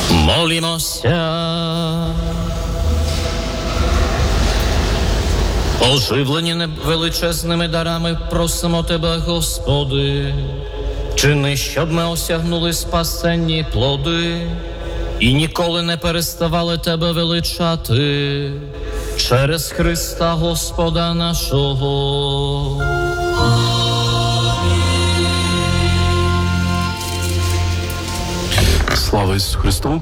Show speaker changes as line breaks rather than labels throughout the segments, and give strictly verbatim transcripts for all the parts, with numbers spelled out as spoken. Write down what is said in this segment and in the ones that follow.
Молімося. Оживлені величезними дарами просимо Тебе, Господи, чини, щоб ми осягнули спасенні плоди і ніколи не переставали Тебе величати через Христа Господа нашого.
Слава Ісусу Христу!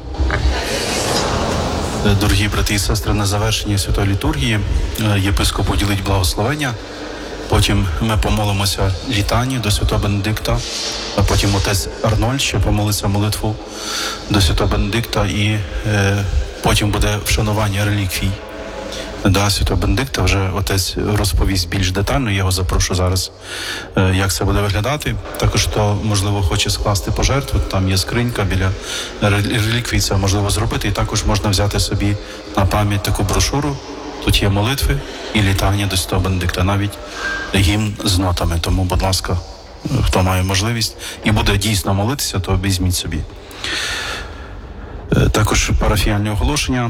Дорогі брати і сестри, на завершення Святої Літургії єпископ уділить благословення, потім ми помолимося літанні до Святого Бенедикта, а потім отець Арнольд ще помолиться молитву до Святого Бенедикта, і е, потім буде вшанування реліквій до Святого Бенедикта. Вже отець розповість більш детально, я його запрошу зараз, е, як це буде виглядати. Також, хто, можливо, хоче скласти пожертву, там є скринька біля реліквій, це можливо зробити, і також можна взяти собі на пам'ять таку брошуру. Тут є молитви і літання до Святого Бенедикта, навіть гімн з нотами. Тому, будь ласка, хто має можливість і буде дійсно молитися, то візьміть собі. Е, також парафіальне оголошення.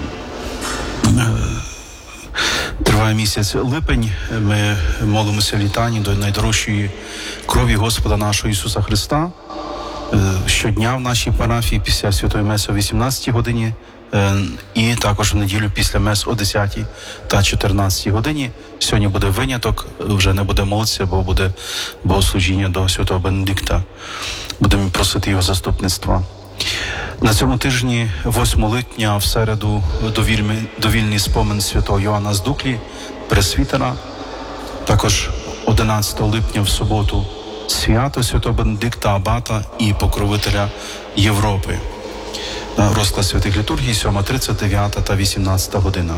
Триває місяць липень, ми молимося літанні до найдорожчої крові Господа нашого Ісуса Христа. Щодня в нашій парафії після Святої Меси о вісімнадцятій годині і також в неділю після Мес о десятій та чотирнадцятій годині. Сьогодні буде виняток, вже не буде молитися, бо буде богослужіння до Святого Бенедикта. Будемо просити його заступництва. На цьому тижні, восьмого липня, в середу, довільний, довільний спомин святого Йоанна з Дуклі, пресвітера. Також одинадцятого липня, в суботу, свято Святого Бенедикта, абата і покровителя Європи. Розклад святих літургій, сьома тридцять, дев'ята та вісімнадцята година.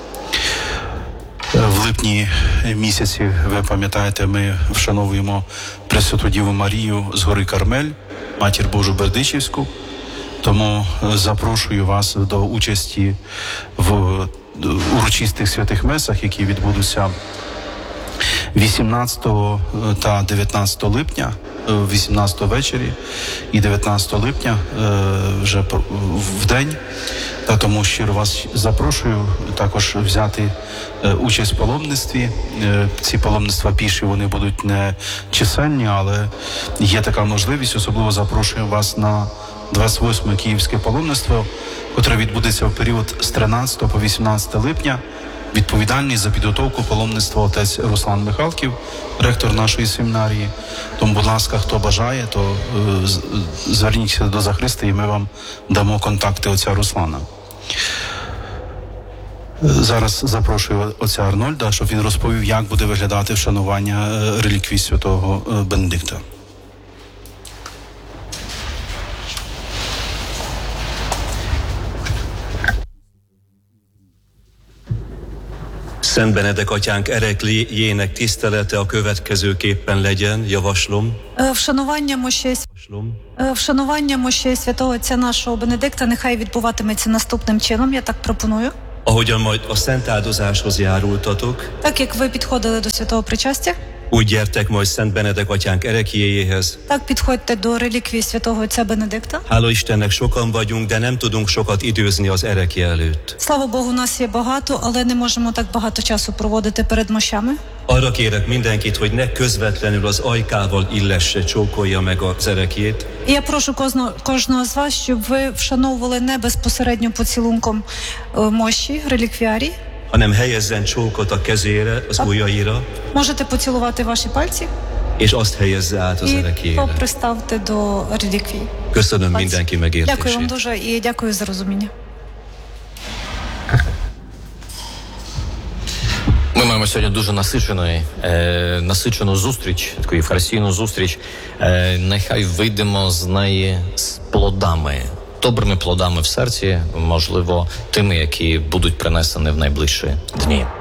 В липні місяці, ви пам'ятаєте, ми вшановуємо Пресвяту Діву Марію з гори Кармель, Матір Божу Бердичівську. Тому запрошую вас до участі в урочистих святих месах, які відбудуться вісімнадцятого та дев'ятнадцятого липня, вісімнадцятого ввечері і дев'ятнадцятого липня вже в день. Та тому щиро вас запрошую також взяти участь в паломництві. Ці паломництва піші, вони будуть не чисельні, але є така можливість. Особливо запрошую вас на двадцять восьме Київське паломництво, котре відбудеться в період з тринадцятого по вісімнадцяте липня. Відповідальний за підготовку паломництва отець Руслан Михалків, ректор нашої семінарії. Тому, будь ласка, хто бажає, то е, зверніться до захристи, і ми вам дамо контакти отця Руслана. Зараз запрошую отця Арнольда, щоб він розповів, як буде виглядати вшанування реліквій Святого Бенедикта.
Szent Benedek atyánk ereklyének tisztelete a következőképpen legyen, javaslom.
Вшанування мощей, вшанування мощей святого отця нашого Бенедикта нехай відбуватиметься наступним чином, я так пропоную.
Ahogyan majd a szent áldozáshoz járultatok,
Так як ви підходили до святого причастя,
úgy gyertek majd Szent Benedek atyánk ereklyéjéhez.
так підходьте до реліквії святого отця Бенедикта.
Hála Istennek sokan vagyunk, de nem tudunk sokat időzni az erekje előtt.
Слава Богу, нас є багато, але не можемо так багато часу проводити перед мощами.
Arra kérek mindenkit, hogy ne közvetlenül az ajkával illesse, csókolja meg az erekjét.
І я прошу кожного, кожного з вас, щоб ви вшановували не безпосередньо поцілунком е, мощі, реліквіарій,
hanem helyezzen csókot a kezére, az ujjaira,
можете поцілувати ваші пальці
és azt helyezze át az
і
erekjére.
приставте до реліквії.
Köszönöm mindenki
Дякую вам
megértését.
дуже і дякую за розуміння.
Ми маємо сьогодні дуже насичену, е, насичену зустріч, таку євхаристійну зустріч. Е, нехай вийдемо з неї з плодами, добрими плодами в серці, можливо, тими, які будуть принесені в найближчі дні.